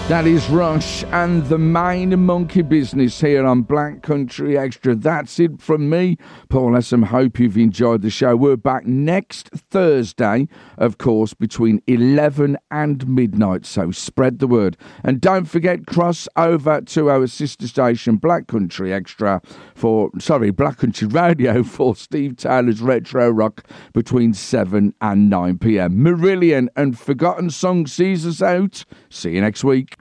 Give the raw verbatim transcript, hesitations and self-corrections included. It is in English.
That is Rush and the main monkey business here on Black Country Extra. That's it from me, Paul Essam. Hope you've enjoyed the show. We're back next Thursday, of course, between eleven and midnight. So spread the word. And don't forget, cross over to our sister station, Black Country Extra, for, sorry, Black Country Radio for Steve Taylor's Retro Rock between seven and nine p.m. Marillion and Forgotten Song sees us out. See you next week.